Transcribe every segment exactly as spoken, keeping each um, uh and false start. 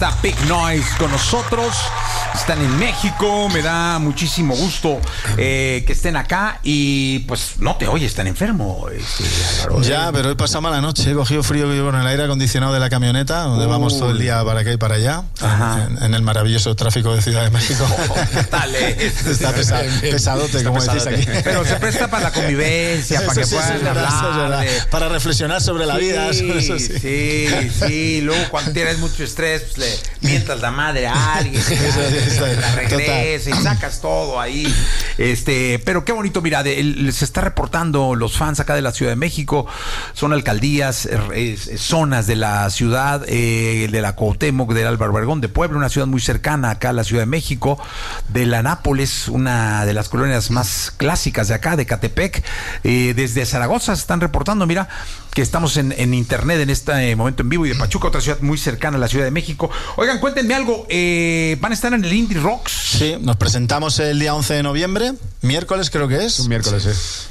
está Big Noise con nosotros. Están en México, me da muchísimo gusto eh, que estén acá. Y pues no te oyes tan enfermo, este, Álvaro. Ya, pero hoy pasamos la noche, he cogido frío con el aire acondicionado de la camioneta, donde uh. vamos todo el día para acá y para allá, en, en el maravilloso tráfico de Ciudad de México. Oh, dale. Está pesa, pesadote, Está como pesadote. Decís aquí. Pero se presta para la convivencia, sí, para que sí, puedan sí, hablar. De... Para reflexionar sobre la sí, vida. Eso sí, sí, sí. Luego cuando tienes mucho estrés, pues le mientas la madre a alguien, la regresa y sacas todo ahí. Este, pero qué bonito, mira, de, el, se está reportando los fans acá de la Ciudad de México, son alcaldías, es, es, zonas de la ciudad, eh, de la Cuauhtémoc, del Álvaro Obregón, de Puebla, una ciudad muy cercana acá a la Ciudad de México, de la Nápoles, una de las colonias más clásicas de acá, de Catepec, eh, desde Zaragoza se están reportando, mira, que estamos en, en internet en este momento en vivo, y de Pachuca, otra ciudad muy cercana a la Ciudad de México. Oigan, cuéntenme algo, eh, ¿van a estar en el Indie Rocks? Sí, nos presentamos el día once de noviembre, miércoles creo que es. Un miércoles, sí.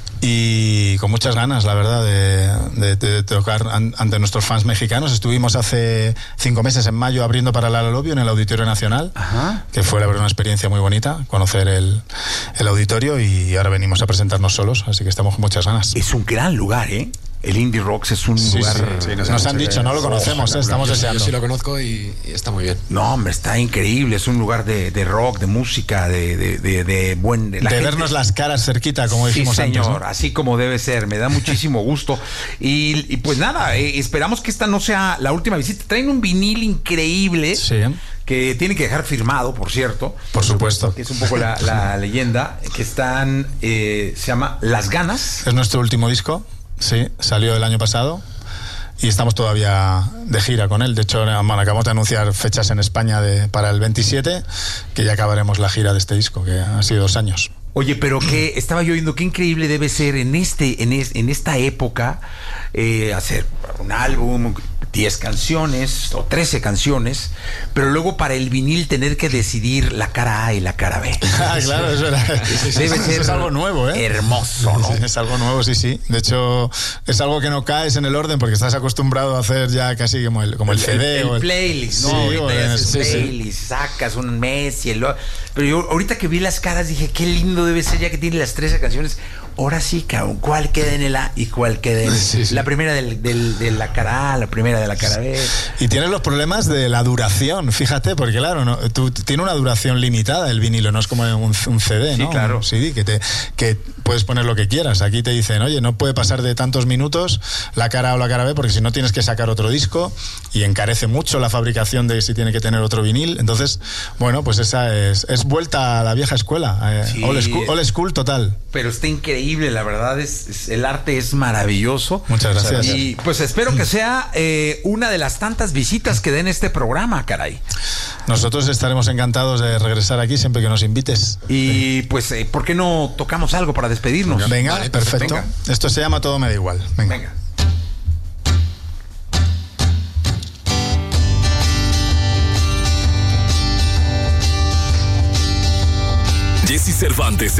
Y con muchas ganas, la verdad, de, de, de tocar an, ante nuestros fans mexicanos. Estuvimos hace cinco meses, en mayo, abriendo para Lala Lobio en el Auditorio Nacional. Ajá. Que fue la verdad una experiencia muy bonita, conocer el, el auditorio, y ahora venimos a presentarnos solos, así que estamos con muchas ganas. Es un gran lugar, ¿eh? El Indie Rocks es un sí, lugar... Sí, sí, nos, nos han dicho, que... no lo conocemos, oh, ¿eh? Estamos yo, deseando. Yo sí lo conozco y, y está muy bien. No, hombre, está increíble. Es un lugar de, de rock, de música, de, de, de, de buen... De, la de gente... vernos las caras cerquita, como dijimos sí, señor, antes, ¿no? Así como debe ser. Me da muchísimo gusto. Y, y pues nada, eh, esperamos que esta no sea la última visita. Traen un vinil increíble. Sí. Que tienen que dejar firmado, por cierto. Por supuesto. Que es un poco la, la leyenda. Que están... Eh, se llama Las Ganas. Es nuestro último disco. Sí, salió el año pasado y estamos todavía de gira con él. De hecho, bueno, acabamos de anunciar fechas en España de, para el veintisiete, que ya acabaremos la gira de este disco, que ha sido dos años. Oye, pero que estaba yo oyendo, qué increíble debe ser en este, en, es, en esta época eh, hacer un álbum, diez canciones o trece canciones, pero luego para el vinil tener que decidir la cara A y la cara B. Ah, claro, eso era. Debe ser es algo nuevo, ¿eh? Hermoso, ¿no? Es algo nuevo, sí, sí. De hecho, es algo que no caes en el orden porque estás acostumbrado a hacer ya casi como el, como el, el C D. El, el, el playlist, ¿no? Sí, ahorita bueno, ya sí, playlist, sí. Sacas un mes y el otro. Pero yo ahorita que vi las caras dije, qué lindo debe ser ya que tiene las trece canciones. Ahora sí, cabrón, ¿cuál queda en el A y cuál queda en sí, sí. la primera del, del, de la cara A, la primera de la cara B? Y tienes los problemas de la duración, fíjate, porque claro, no, tú, tiene una duración limitada el vinilo, no es como un, un C D, ¿no? Sí, claro. Un C D que, te, que puedes poner lo que quieras. Aquí te dicen, oye, no puede pasar de tantos minutos la cara A o la cara B, porque si no tienes que sacar otro disco, y encarece mucho la fabricación de si tiene que tener otro vinil. Entonces, bueno, pues esa es, es vuelta a la vieja escuela, eh, sí. old, school, old school total. Pero está increíble, la verdad, es, es el arte es maravilloso. Muchas gracias. Y pues espero que sea eh, una de las tantas visitas que den este programa, caray. Nosotros estaremos encantados de regresar aquí siempre que nos invites. Y pues, eh, ¿por qué no tocamos algo para despedirnos? Venga, vale, perfecto. Venga. Esto se llama Todo me da igual. Venga. Venga. Jesse Cervantes